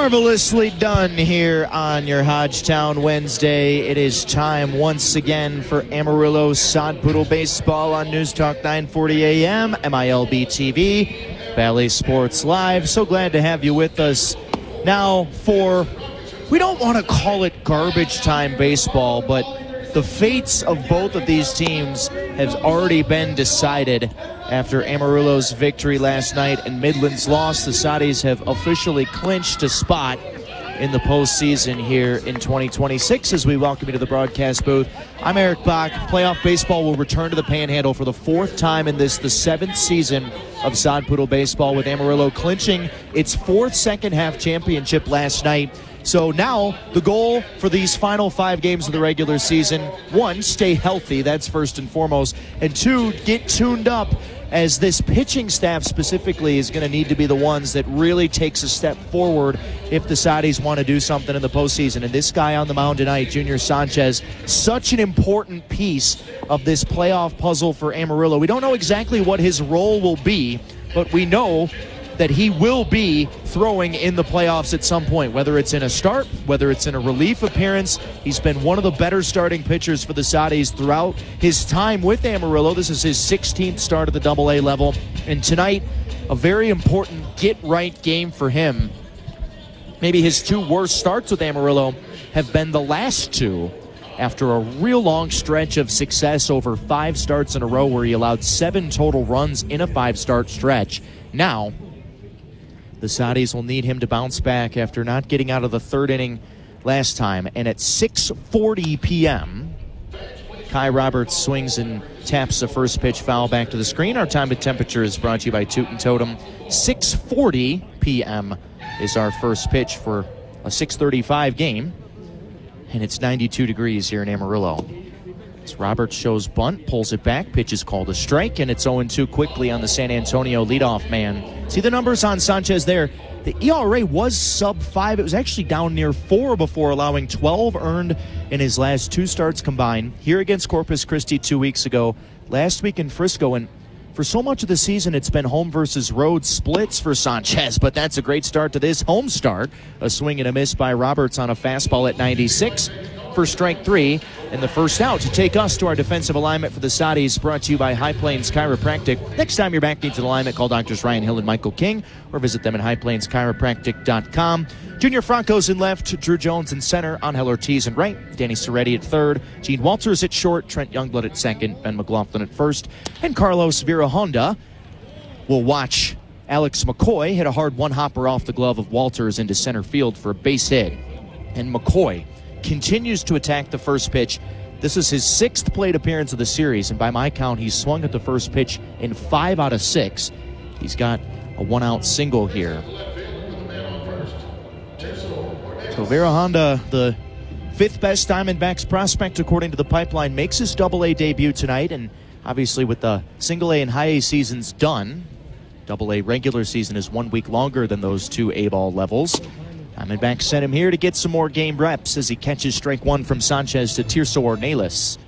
Marvelously done here on your Hodgetown Wednesday. It is time once again for Amarillo Sod Poodle Baseball on News Talk 940 AM, MILB TV, Valley Sports Live. So glad to have you with us now for, we don't want to call it garbage time baseball, but the fates of both of these teams have already been decided. After Amarillo's victory last night and Midland's loss, the Soddies have officially clinched a spot in the postseason here in 2026. As we welcome you to the broadcast booth, I'm Eric Bach. Playoff baseball will return to the Panhandle for the fourth time in this, the seventh season of Sod Poodle Baseball, with Amarillo clinching its fourth second-half championship last night. So now the goal for these final 5 games of the regular season, 1, stay healthy, that's first and foremost, and 2, get tuned up, as this pitching staff specifically is going to need to be the ones that really takes a step forward if the Soddies want to do something in the postseason. And this guy on the mound tonight, Junior Sanchez, such an important piece of this playoff puzzle for Amarillo. We don't know exactly what his role will be, but we know that he will be throwing in the playoffs at some point, whether it's in a start, whether it's in a relief appearance. He's been one of the better starting pitchers for the Soddies throughout his time with Amarillo. This is his 16th start at the AA level, and tonight, a very important get-right game for him. Maybe his 2 worst starts with Amarillo have been the last 2, after a real long stretch of success over 5 starts in a row where he allowed 7 total runs in a 5-start stretch. Now, the Soddies will need him to bounce back after not getting out of the 3rd inning last time. And at 6:40 p.m., Kai Roberts swings and taps the first pitch foul back to the screen. Our time and temperature is brought to you by Toot and Totem. 6:40 p.m. is our first pitch for a 6:35 game. And it's 92 degrees here in Amarillo. As Roberts shows bunt, pulls it back, pitch is called a strike, and it's 0-2 quickly on the San Antonio leadoff man. See the numbers on Sanchez there. The ERA was sub-5. It was actually down near 4 before allowing 12 earned in his last 2 starts combined. Here against Corpus Christi 2 weeks ago, last week in Frisco, and for so much of the season, it's been home versus road splits for Sanchez, but that's a great start to this home start. A swing and a miss by Roberts on a fastball at 96 for strike 3. And the first out to take us to our defensive alignment for the Soddies, brought to you by High Plains Chiropractic. Next time your back needs an alignment, call Drs. Ryan Hill and Michael King, or visit them at highplainschiropractic.com. Junior Franco's in left, Drew Jones in center, Angel Ortiz in right, Danny Soretti at 3rd, Gene Walters at short, Trent Youngblood at 2nd, Ben McLaughlin at 1st, and Carlos Vera Honda will watch Alex McCoy hit a hard one-hopper off the glove of Walters into center field for a base hit. And McCoy continues to attack the first pitch. This is his 6th plate appearance of the series, and by my count, he's swung at the first pitch in 5 out of 6. He's got a 1-out single here. So Vera Honda, the 5th best Diamondbacks prospect according to the pipeline, makes his AA debut tonight, and obviously with the single A and high A seasons done, AA regular season is 1 week longer than those 2 A-ball levels. Diamondbacks sent him here to get some more game reps as he catches strike 1 from Sanchez to Tirso Ornelas,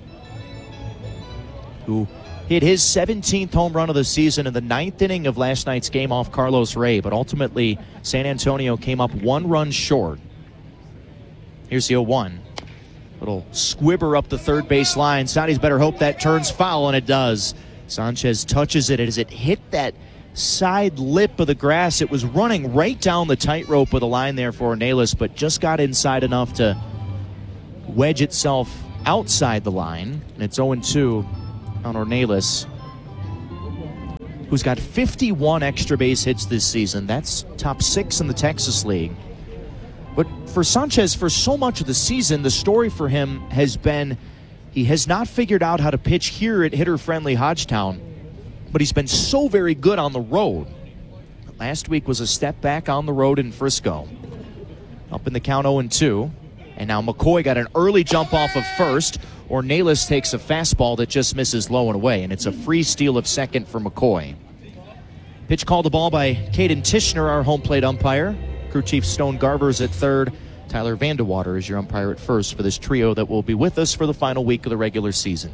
who hit his 17th home run of the season in the 9th inning of last night's game off Carlos Ray, but ultimately San Antonio came up 1 run short. Here's the 0-1. Little squibber up the third base line. Soddies better hope that turns foul, and it does. Sanchez touches it as it hit that side lip of the grass. It was running right down the tightrope of the line there for Ornelas, but just got inside enough to wedge itself outside the line. And it's 0-2 on Ornelas, who's got 51 extra base hits this season. That's top 6 in the Texas League. But for Sanchez, for so much of the season, the story for him has been he has not figured out how to pitch here at hitter-friendly Hodgetown, but he's been so very good on the road. Last week was a step back on the road in Frisco. Up in the count 0-2. And now McCoy got an early jump off of first. Ornelas takes a fastball that just misses low and away, and it's a free steal of second for McCoy. Pitch called the ball by Caden Tishner, our home plate umpire. Crew Chief Stone Garvers at 3rd. Tyler Vandewater is your umpire at 1st for this trio that will be with us for the final week of the regular season.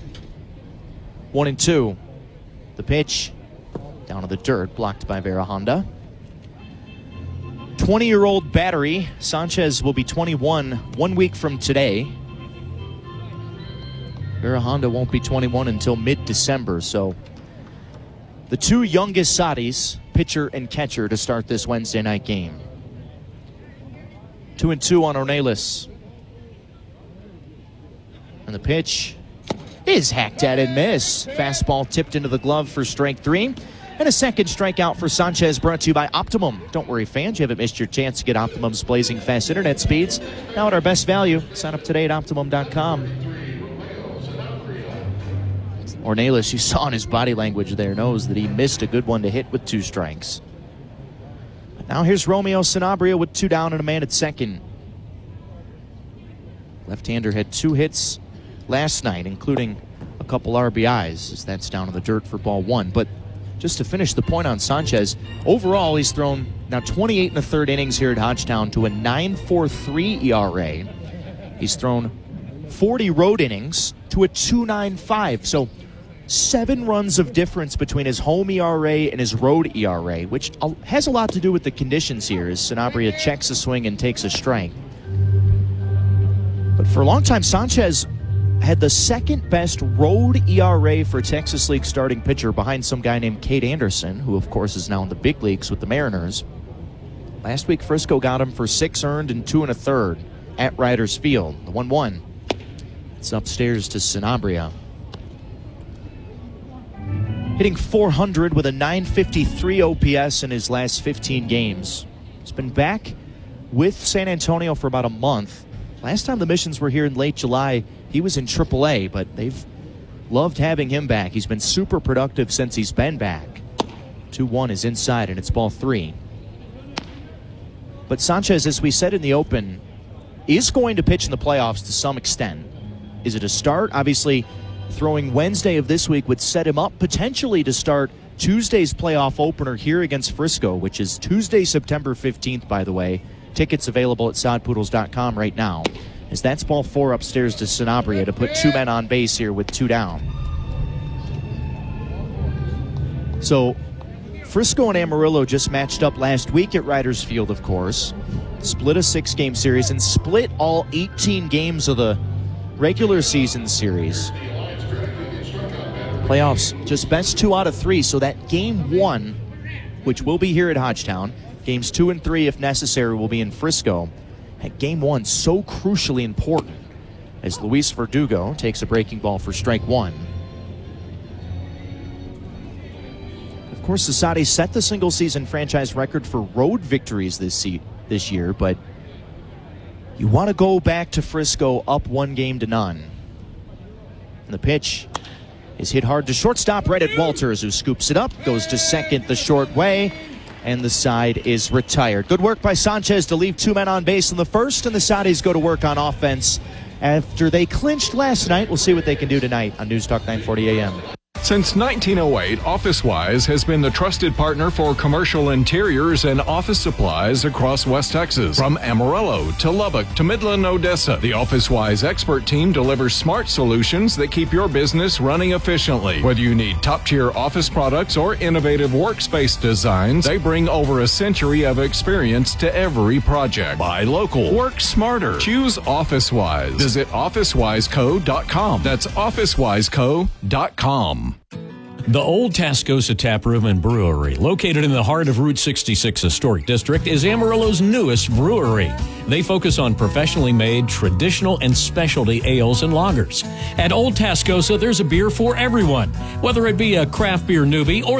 1-2. The pitch down to the dirt, blocked by Vera Honda. 20-year-old battery. Sanchez will be 21 1 week from today. Vera Honda won't be 21 until mid-December, so the two youngest Saudis, pitcher and catcher, to start this Wednesday night game. 2-2 on Ornelas. And the pitch is hacked at and miss. Fastball tipped into the glove for strike 3. And a second strikeout for Sanchez, brought to you by Optimum. Don't worry, fans, you haven't missed your chance to get Optimum's blazing fast internet speeds. Now at our best value. Sign up today at Optimum.com. Ornelas, you saw in his body language there, knows that he missed a good one to hit with 2 strikes. But now here's Romeo Sanabria with 2 down and a man at second. Left-hander had 2 hits last night, including a couple RBIs, as that's down in the dirt for ball 1. But just to finish the point on Sanchez, overall he's thrown now 28 1/3 innings here at Hodgetown to a 9.43 ERA. He's thrown 40 road innings to a 2.95. So 7 runs of difference between his home ERA and his road ERA, which has a lot to do with the conditions here as Sanabria checks a swing and takes a strike. But for a long time, Sanchez had the second best road ERA for Texas League starting pitcher, behind some guy named Cade Anderson, who of course is now in the big leagues with the Mariners. Last week, Frisco got him for 6 earned and 2 1/3 at Riders Field. The 1-1. It's upstairs to Sanabria. Hitting .400 with a .953 OPS in his last 15 games. He's been back with San Antonio for about a month. Last time the Missions were here in late July, he was in AAA, but they've loved having him back. He's been super productive since he's been back. 2-1 is inside, and it's ball 3. But Sanchez, as we said in the open, is going to pitch in the playoffs to some extent. Is it a start? Obviously, throwing Wednesday of this week would set him up potentially to start Tuesday's playoff opener here against Frisco, which is Tuesday, September 15th, by the way. Tickets available at sodpoodles.com right now. As that's ball 4 upstairs to Sanabria to put 2 men on base here with 2 down. So Frisco and Amarillo just matched up last week at Riders Field, of course. Split a 6-game series and split all 18 games of the regular season series. Playoffs, just best 2 out of 3. So that game 1, which will be here at Hodgetown, games 2 and 3, if necessary, will be in Frisco. At game 1, so crucially important, as Luis Verdugo takes a breaking ball for strike 1. Of course, the Saudis set the single-season franchise record for road victories this year, but you want to go back to Frisco up 1-0. And the pitch is hit hard to shortstop, right at Walters, who scoops it up, goes to second the short way, and the side is retired. Good work by Sanchez to leave 2 men on base in the first, and the Saudis go to work on offense after they clinched last night. We'll see what they can do tonight on News Talk 940 AM. Since 1908, OfficeWise has been the trusted partner for commercial interiors and office supplies across West Texas. From Amarillo to Lubbock to Midland, Odessa, the OfficeWise expert team delivers smart solutions that keep your business running efficiently. Whether you need top-tier office products or innovative workspace designs, they bring over a century of experience to every project. Buy local. Work smarter. Choose OfficeWise. Visit OfficeWiseCo.com. That's OfficeWiseCo.com. The Old Tascosa Tap Room and Brewery, located in the heart of Route 66 Historic District, is Amarillo's newest brewery. They focus on professionally made, traditional, and specialty ales and lagers. At Old Tascosa, there's a beer for everyone, whether it be a craft beer newbie or